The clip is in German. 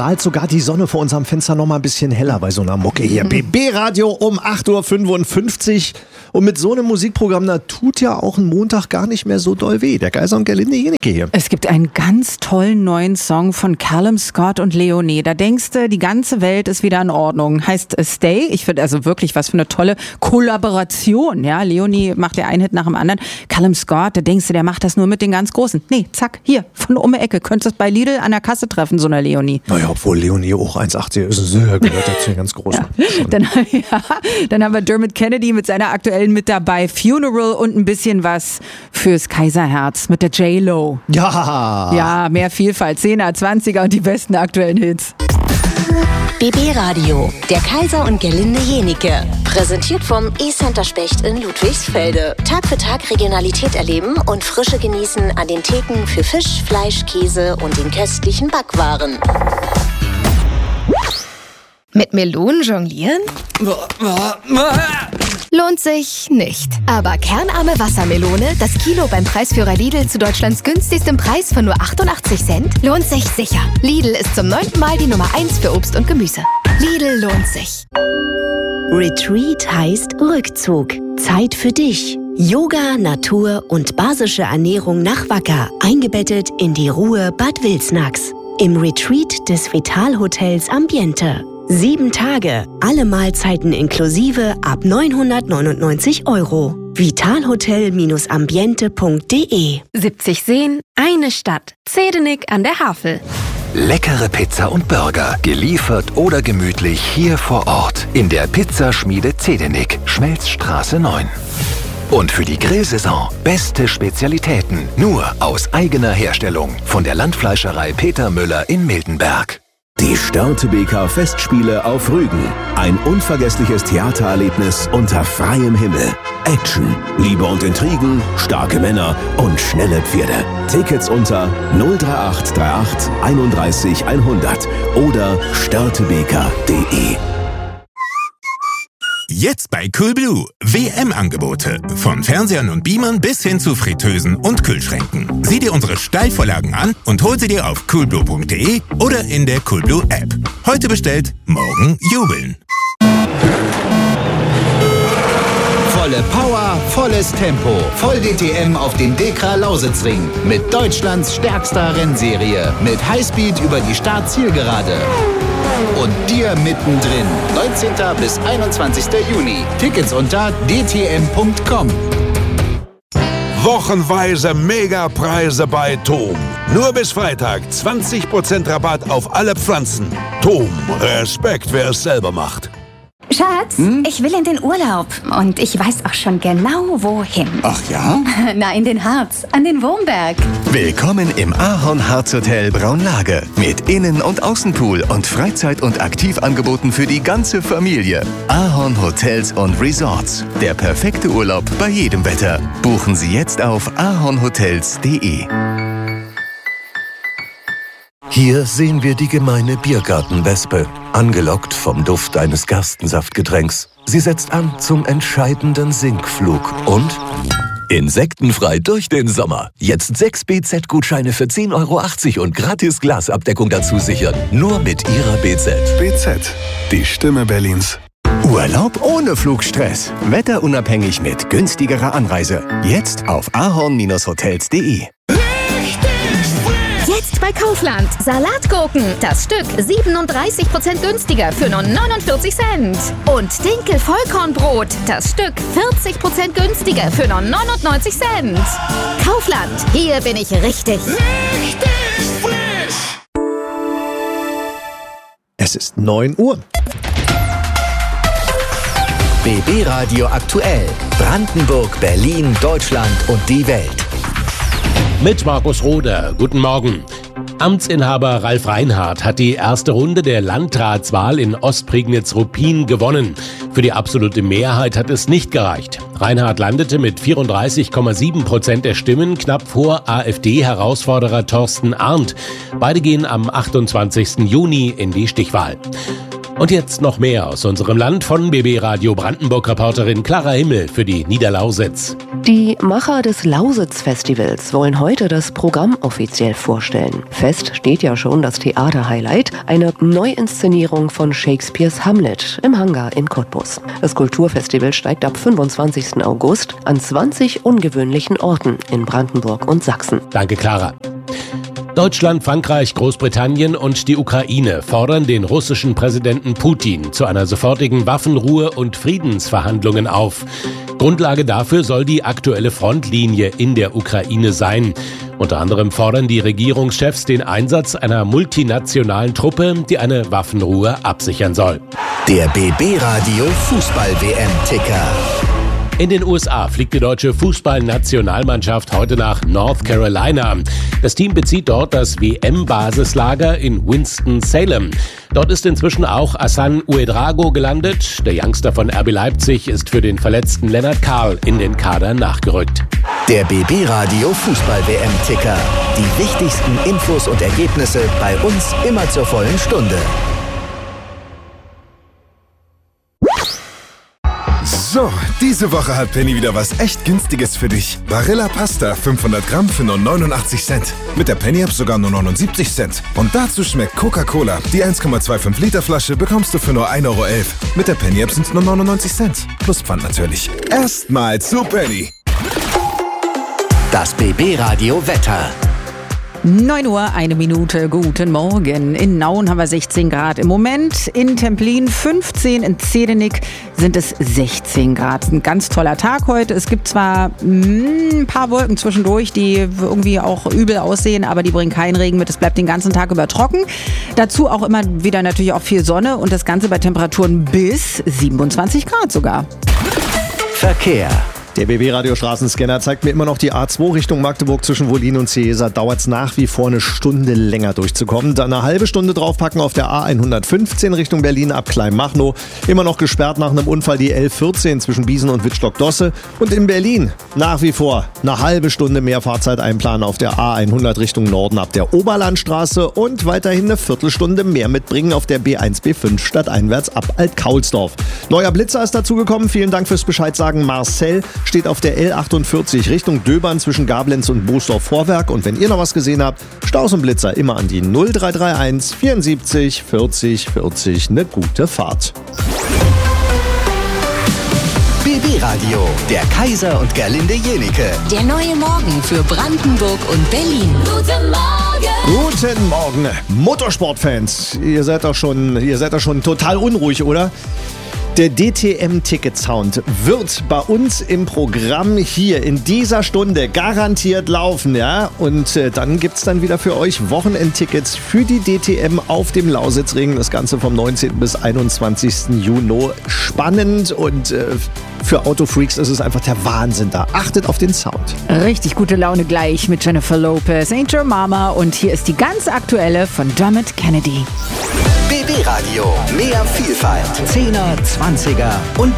strahlt sogar die Sonne vor unserem Fenster noch mal ein bisschen heller bei so einer Mucke hier. BB-Radio um 8.55 Uhr. Und mit so einem Musikprogramm, da tut ja auch ein Montag gar nicht mehr so doll weh. Der Kaiser und Gerlinde Jennecke hier. Es gibt einen ganz tollen neuen Song von Callum Scott und Leonie. Da denkst du, die ganze Welt ist wieder in Ordnung. Heißt Stay. Ich finde also wirklich, was für eine tolle Kollaboration. Ja, Leonie macht ja einen Hit nach dem anderen. Callum Scott, da denkst du, der macht das nur mit den ganz Großen. Nee, zack, hier, von um die Ecke. Könntest du bei Lidl an der Kasse treffen, so eine Leonie. Naja, obwohl Leonie auch 1,80 ist, gehört dazu den ganz Großen. Ja. Dann haben wir Dermot Kennedy mit seiner aktuellen mit dabei. Funeral und ein bisschen was fürs Kaiserherz mit der J-Lo. Ja. Ja, mehr Vielfalt. 10er, 20er und die besten aktuellen Hits. BB Radio, der Kaiser und Gerlinde Jennecke. Präsentiert vom E-Center Specht in Ludwigsfelde. Tag für Tag Regionalität erleben und Frische genießen an den Theken für Fisch, Fleisch, Käse und den köstlichen Backwaren. Mit Melonen jonglieren? Lohnt sich nicht. Aber kernarme Wassermelone, das Kilo beim Preisführer Lidl zu Deutschlands günstigstem Preis von nur 88 Cent, lohnt sich sicher. Lidl ist zum 9. Mal die Nummer 1 für Obst und Gemüse. Lidl lohnt sich. Retreat heißt Rückzug. Zeit für dich. Yoga, Natur und basische Ernährung nach Wacker, eingebettet in die Ruhe Bad Wilsnax. Im Retreat des Vital-Hotels Ambiente. 7 Tage, alle Mahlzeiten inklusive ab 999 €. vitalhotel-ambiente.de 70 Seen, eine Stadt. Zedenik an der Havel. Leckere Pizza und Burger, geliefert oder gemütlich hier vor Ort. In der Pizzaschmiede Zedenik, Schmelzstraße 9. Und für die Grillsaison beste Spezialitäten, nur aus eigener Herstellung. Von der Landfleischerei Peter Müller in Miltenberg. Die Störtebeker Festspiele auf Rügen. Ein unvergessliches Theatererlebnis unter freiem Himmel. Action, Liebe und Intrigen, starke Männer und schnelle Pferde. Tickets unter 03838 31 100 oder störtebeker.de. Jetzt bei Coolblue. WM-Angebote. Von Fernsehern und Beamern bis hin zu Fritteusen und Kühlschränken. Sieh dir unsere Steilvorlagen an und hol sie dir auf coolblue.de oder in der Coolblue App. Heute bestellt, morgen jubeln. Volle Power, volles Tempo. Voll DTM auf dem Dekra Lausitzring. Mit Deutschlands stärkster Rennserie. Mit Highspeed über die Start-Zielgerade. Und dir mittendrin. 19. bis 21. Juni. Tickets unter dtm.com. Wochenweise Megapreise bei TOM. Nur bis Freitag 20% Rabatt auf alle Pflanzen. TOM, Respekt, wer es selber macht. Schatz, ich will in den Urlaub und ich weiß auch schon genau, wohin. Ach ja? Na, in den Harz, an den Wurmberg. Willkommen im Ahorn Harz Hotel Braunlage mit Innen- und Außenpool und Freizeit- und Aktivangeboten für die ganze Familie. Ahorn Hotels und Resorts. Der perfekte Urlaub bei jedem Wetter. Buchen Sie jetzt auf ahornhotels.de. Hier sehen wir die gemeine Biergartenwespe, angelockt vom Duft eines Gerstensaftgetränks. Sie setzt an zum entscheidenden Sinkflug und insektenfrei durch den Sommer. Jetzt 6 BZ-Gutscheine für 10,80 € und gratis Glasabdeckung dazu sichern. Nur mit Ihrer BZ. BZ, die Stimme Berlins. Urlaub ohne Flugstress. Wetterunabhängig mit günstigerer Anreise. Jetzt auf ahorn-hotels.de. Jetzt bei Kaufland. Salatgurken. Das Stück 37% günstiger für nur 49 Cent. Und Dinkel-Vollkornbrot. Das Stück 40% günstiger für nur 99 Cent. Kaufland. Hier bin ich richtig. Richtig frisch. Es ist 9 Uhr. BB Radio aktuell. Brandenburg, Berlin, Deutschland und die Welt. Mit Markus Roder. Guten Morgen. Amtsinhaber Ralf Reinhardt hat die erste Runde der Landratswahl in Ostprignitz-Ruppin gewonnen. Für die absolute Mehrheit hat es nicht gereicht. Reinhardt landete mit 34,7% der Stimmen knapp vor AfD-Herausforderer Thorsten Arndt. Beide gehen am 28. Juni in die Stichwahl. Und jetzt noch mehr aus unserem Land von BB Radio Brandenburg-Reporterin Clara Himmel für die Niederlausitz. Die Macher des Lausitz-Festivals wollen heute das Programm offiziell vorstellen. Fest steht ja schon das Theater-Highlight, eine Neuinszenierung von Shakespeares Hamlet im Hangar in Cottbus. Das Kulturfestival steigt ab 25. August an 20 ungewöhnlichen Orten in Brandenburg und Sachsen. Danke, Clara. Deutschland, Frankreich, Großbritannien und die Ukraine fordern den russischen Präsidenten Putin zu einer sofortigen Waffenruhe und Friedensverhandlungen auf. Grundlage dafür soll die aktuelle Frontlinie in der Ukraine sein. Unter anderem fordern die Regierungschefs den Einsatz einer multinationalen Truppe, die eine Waffenruhe absichern soll. Der BB Radio Fußball-WM-Ticker. In den USA fliegt die deutsche Fußballnationalmannschaft heute nach North Carolina. Das Team bezieht dort das WM-Basislager in Winston-Salem. Dort ist inzwischen auch Hassan Ouedraogo gelandet. Der Youngster von RB Leipzig ist für den verletzten Lennart Karl in den Kader nachgerückt. Der BB Radio Fußball-WM-Ticker. Die wichtigsten Infos und Ergebnisse bei uns immer zur vollen Stunde. So, diese Woche hat Penny wieder was echt Günstiges für dich. Barilla Pasta 500 Gramm für nur 89 Cent. Mit der Penny-App sogar nur 79 Cent. Und dazu schmeckt Coca-Cola. Die 1,25 Liter Flasche bekommst du für nur 1,11 €. Mit der Penny-App sind es nur 99 Cent. Plus Pfand natürlich. Erstmal zu Penny. Das BB Radio Wetter. 9 Uhr, 1 Minute, guten Morgen. In Nauen haben wir 16 Grad im Moment, in Templin 15, in Zedenik sind es 16 Grad. Ein ganz toller Tag heute. Es gibt zwar ein paar Wolken zwischendurch, die irgendwie auch übel aussehen, aber die bringen keinen Regen mit. Es bleibt den ganzen Tag über trocken. Dazu auch immer wieder natürlich auch viel Sonne und das Ganze bei Temperaturen bis 27 Grad sogar. Verkehr. Der BB-Radio-Straßenscanner zeigt mir immer noch die A2 Richtung Magdeburg zwischen Wollin und Ciesa. Dauert es nach wie vor eine Stunde länger durchzukommen. Dann eine halbe Stunde draufpacken auf der A115 Richtung Berlin ab Kleinmachnow. Immer noch gesperrt nach einem Unfall die L14 zwischen Biesen und Wittstock-Dosse. Und in Berlin nach wie vor eine halbe Stunde mehr Fahrzeit einplanen auf der A100 Richtung Norden ab der Oberlandstraße und weiterhin eine Viertelstunde mehr mitbringen auf der B1, B5 stadteinwärts ab Alt-Kaulsdorf. Neuer Blitzer ist dazugekommen. Vielen Dank fürs Bescheid sagen. Marcel steht auf der L48 Richtung Döbern zwischen Gablenz und Boosdorf-Vorwerk. Und wenn ihr noch was gesehen habt, Staus und Blitzer immer an die 0331 74 40 40. Eine gute Fahrt. BB Radio, der Kaiser und Gerlinde Jenike. Der neue Morgen für Brandenburg und Berlin. Guten Morgen! Guten Morgen, Motorsportfans. Ihr seid doch schon total unruhig, oder? Der DTM-Ticket-Sound wird bei uns im Programm hier in dieser Stunde garantiert laufen, ja? Und dann gibt's dann wieder für euch Wochenendtickets für die DTM auf dem Lausitzring. Das Ganze vom 19. bis 21. Juni. Spannend und für Autofreaks ist es einfach der Wahnsinn da. Achtet auf den Sound. Richtig gute Laune gleich mit Jennifer Lopez, Ain't Your Mama und hier ist die ganz aktuelle von Dermot Kennedy. BB Radio, mehr Vielfalt, 10er, 20er und